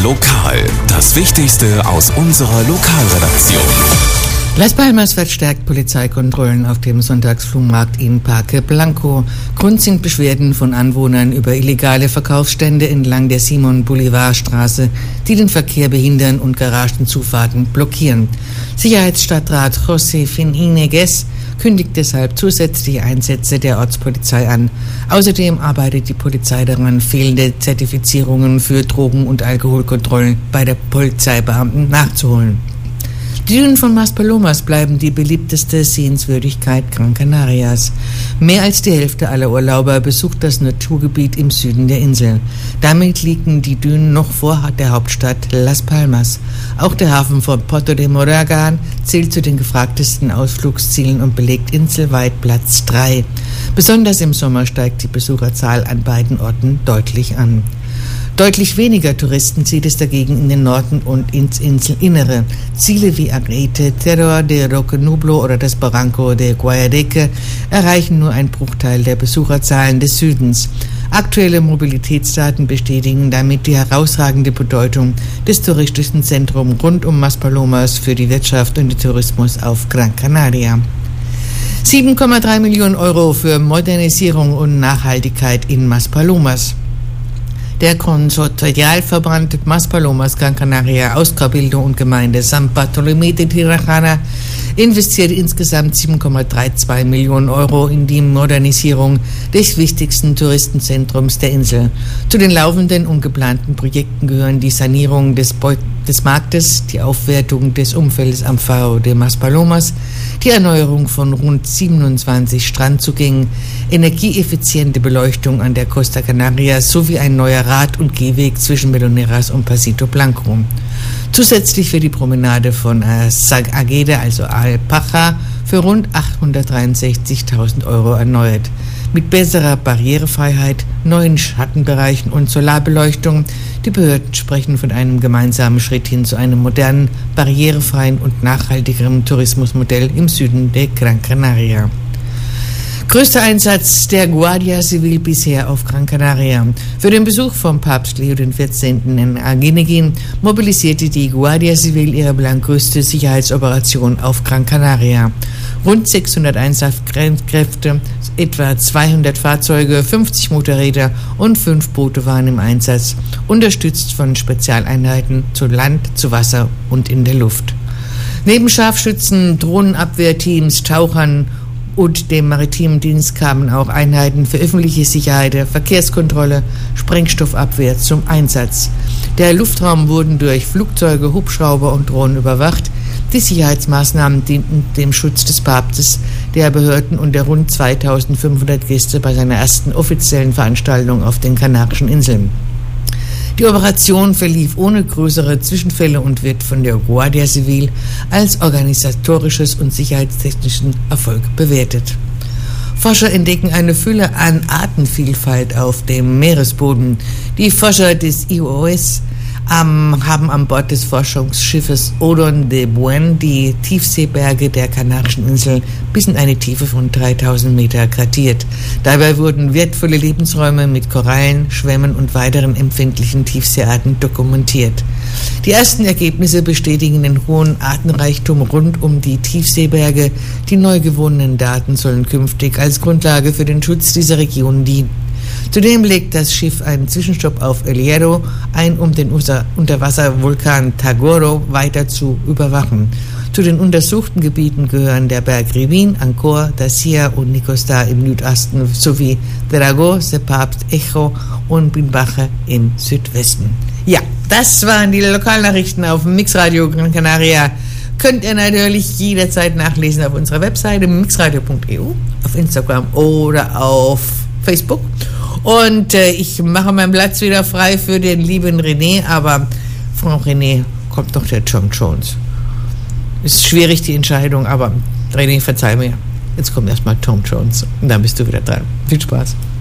Lokal, das Wichtigste aus unserer Lokalredaktion. Las Palmas verstärkt Polizeikontrollen auf dem Sonntagsflohmarkt in Parque Blanco. Grund sind Beschwerden von Anwohnern über illegale Verkaufsstände entlang der Simon-Bolivar-Straße, die den Verkehr behindern und Garagenzufahrten blockieren. Sicherheitsstadtrat José Finegues kündigt deshalb zusätzliche Einsätze der Ortspolizei an. Außerdem arbeitet die Polizei daran, fehlende Zertifizierungen für Drogen- und Alkoholkontrollen bei der Polizeibeamten nachzuholen. Die Dünen von Maspalomas bleiben die beliebteste Sehenswürdigkeit Gran Canarias. Mehr als die Hälfte aller Urlauber besucht das Naturgebiet im Süden der Insel. Damit liegen die Dünen noch vor der Hauptstadt Las Palmas. Auch der Hafen von Puerto de Moragan zählt zu den gefragtesten Ausflugszielen und belegt inselweit Platz 3. Besonders im Sommer steigt die Besucherzahl an beiden Orten deutlich an. Deutlich weniger Touristen zieht es dagegen in den Norden und ins Inselinnere. Ziele wie Arrete, Terror de Roque Nublo oder das Barranco de Guayadeque erreichen nur einen Bruchteil der Besucherzahlen des Südens. Aktuelle Mobilitätsdaten bestätigen damit die herausragende Bedeutung des touristischen Zentrums rund um Maspalomas für die Wirtschaft und den Tourismus auf Gran Canaria. 7,3 Millionen Euro für Modernisierung und Nachhaltigkeit in Maspalomas. Der Konsortialverband Maspalomas Gran Canaria aus Cabildo und Gemeinde San Bartolomé de Tirajana investiert insgesamt 7,32 Millionen Euro in die Modernisierung des wichtigsten Touristenzentrums der Insel. Zu den laufenden und geplanten Projekten gehören die Sanierung des Marktes, die Aufwertung des Umfeldes am Faro de Maspalomas, die Erneuerung von rund 27 Strandzugängen, energieeffiziente Beleuchtung an der Costa Canaria sowie ein neuer Rad- und Gehweg zwischen Meloneras und Pasito Blanco. Zusätzlich wird die Promenade von Sagageda, also Alpacha, für rund 863.000 Euro erneuert. Mit besserer Barrierefreiheit, neuen Schattenbereichen und Solarbeleuchtung. Die Behörden sprechen von einem gemeinsamen Schritt hin zu einem modernen, barrierefreien und nachhaltigeren Tourismusmodell im Süden der Gran Canaria. Größter Einsatz der Guardia Civil bisher auf Gran Canaria. Für den Besuch von Papst Leo XIV. In Aguinegin mobilisierte die Guardia Civil ihre bislang größte Sicherheitsoperation auf Gran Canaria. Rund 600 Einsatzkräfte, etwa 200 Fahrzeuge, 50 Motorräder und 5 Boote waren im Einsatz, unterstützt von Spezialeinheiten zu Land, zu Wasser und in der Luft. Neben Scharfschützen, Drohnenabwehrteams, Tauchern und dem maritimen Dienst kamen auch Einheiten für öffentliche Sicherheit, Verkehrskontrolle, Sprengstoffabwehr zum Einsatz. Der Luftraum wurden durch Flugzeuge, Hubschrauber und Drohnen überwacht. Die Sicherheitsmaßnahmen dienten dem Schutz des Papstes, der Behörden und der rund 2500 Gäste bei seiner ersten offiziellen Veranstaltung auf den Kanarischen Inseln. Die Operation verlief ohne größere Zwischenfälle und wird von der Guardia Civil als organisatorisches und sicherheitstechnischen Erfolg bewertet. Forscher entdecken eine Fülle an Artenvielfalt auf dem Meeresboden. Die Forscher des IOS haben an Bord des Forschungsschiffes Odon de Buen die Tiefseeberge der Kanarischen Inseln bis in eine Tiefe von 3000 Meter kartiert. Dabei wurden wertvolle Lebensräume mit Korallen, Schwämmen und weiteren empfindlichen Tiefseearten dokumentiert. Die ersten Ergebnisse bestätigen den hohen Artenreichtum rund um die Tiefseeberge. Die neu gewonnenen Daten sollen künftig als Grundlage für den Schutz dieser Region dienen. Zudem legt das Schiff einen Zwischenstopp auf El Hierro ein, um den Unterwasservulkan Tagoro weiter zu überwachen. Zu den untersuchten Gebieten gehören der Berg Rivin, Angkor, Dacia und Nicostar im Südosten sowie Dragó, Se Papst, Echo und Bimbache im Südwesten. Ja, das waren die Lokalnachrichten auf Mixradio Gran Canaria. Könnt ihr natürlich jederzeit nachlesen auf unserer Webseite mixradio.eu, auf Instagram oder auf Facebook. Und ich mache meinen Platz wieder frei für den lieben René, aber Frau René kommt doch der Tom Jones. Ist schwierig die Entscheidung, aber René, verzeih mir. Jetzt kommt erstmal Tom Jones und dann bist du wieder dran. Viel Spaß.